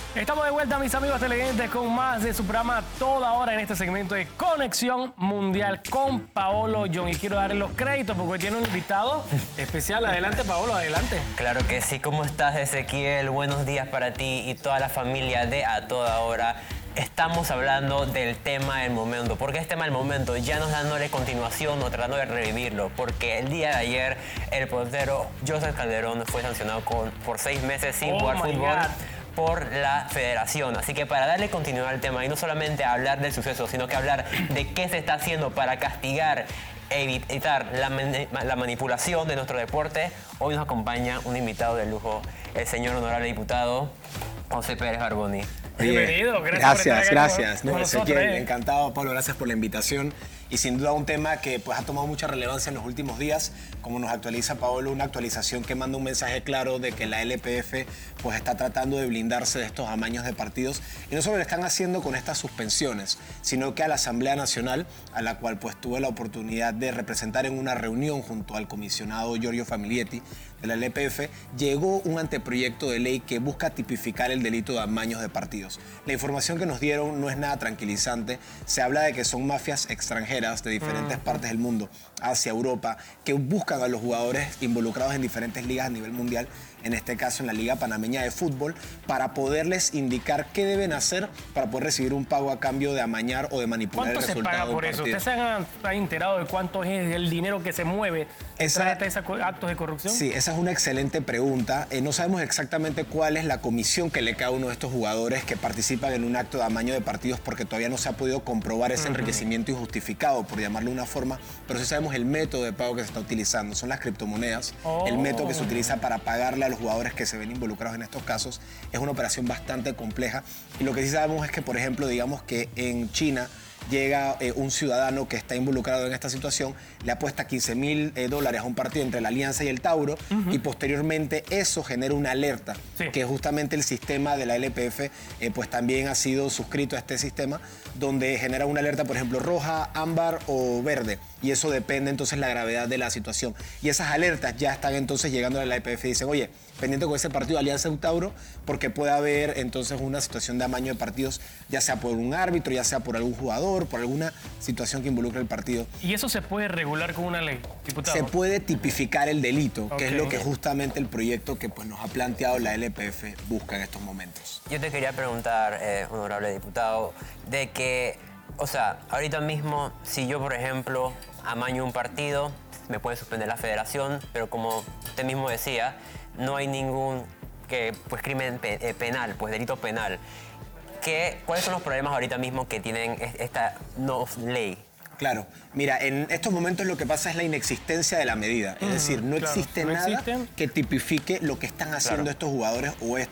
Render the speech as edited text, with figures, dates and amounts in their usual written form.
Estamos de vuelta, mis amigos televidentes, con más de su programa Toda Hora en este segmento de Conexión Mundial con Paolo John. Y quiero darle los créditos porque hoy tiene un invitado especial. Adelante, Paolo, adelante. Claro que sí. ¿Cómo estás, Ezequiel? Buenos días para ti y toda la familia de A Toda Hora. Estamos hablando del tema del momento. ¿Por qué es tema del momento? Ya nos dándole continuación o tratando de revivirlo. Porque el día de ayer el portero Joseph Calderón fue sancionado por 6 meses sin jugar fútbol por la federación. Así que para darle continuidad al tema y no solamente hablar del suceso, sino que hablar de qué se está haciendo para castigar e evitar la manipulación de nuestro deporte, hoy nos acompaña un invitado de lujo, el señor honorable diputado José Pérez Barboni. Bienvenido, Gracias. Con nosotros, Encantado, Pablo, gracias por la invitación. Y sin duda un tema que pues, ha tomado mucha relevancia en los últimos días, como nos actualiza Paolo, una actualización que manda un mensaje claro de que la LPF pues, está tratando de blindarse de estos amaños de partidos. Y no solo lo están haciendo con estas suspensiones, sino que a la Asamblea Nacional, a la cual pues, tuve la oportunidad de representar en una reunión junto al comisionado Giorgio Famiglietti de la LPF, llegó un anteproyecto de ley que busca tipificar el delito de amaños de partidos. La información que nos dieron no es nada tranquilizante. Se habla de que son mafias extranjeras de diferentes partes del mundo, hacia Europa, que buscan a los jugadores involucrados en diferentes ligas a nivel mundial, en este caso en la Liga Panameña de Fútbol, para poderles indicar qué deben hacer para poder recibir un pago a cambio de amañar o de manipular el resultado. ¿Cuánto se paga por eso? ¿Ustedes se han enterado de cuánto es el dinero que se mueve detrás de esos actos de corrupción? Sí, esa es una excelente pregunta. No sabemos exactamente cuál es la comisión que le cae a uno de estos jugadores que participan en un acto de amaño de partidos, porque todavía no se ha podido comprobar ese enriquecimiento injustificado, por llamarlo de una forma, pero sí sabemos el método de pago que se está utilizando. Son las criptomonedas. El método que se utiliza para pagarle a los jugadores que se ven involucrados en estos casos es una operación bastante compleja. Y lo que sí sabemos es que, por ejemplo, digamos que en China llega un ciudadano que está involucrado en esta situación, le apuesta $15,000 a un partido entre la Alianza y el Tauro, y posteriormente eso genera una alerta, que justamente el sistema de la LPF pues también ha sido suscrito a este sistema, donde genera una alerta, por ejemplo, roja, ámbar o verde, y eso depende entonces la gravedad de la situación. Y esas alertas ya están entonces llegando a la LPF y dicen, oye, pendiente con ese partido Alianza y Tauro, porque puede haber entonces una situación de amaño de partidos, ya sea por un árbitro, ya sea por algún jugador, por alguna situación que involucre el partido. ¿Y eso se puede regular con una ley, diputado? Se puede tipificar el delito, que es lo que justamente el proyecto que pues, nos ha planteado la LPF busca en estos momentos. Yo te quería preguntar, honorable diputado, de que, o sea, ahorita mismo, si yo, por ejemplo, amaño un partido, me puede suspender la federación, pero como usted mismo decía, no hay ningún crimen penal, pues delito penal. ¿Cuáles son los problemas ahorita mismo que tienen esta no ley? Claro, mira, en estos momentos lo que pasa es la inexistencia de la medida. Es decir, no existe nada que tipifique lo que están haciendo estos jugadores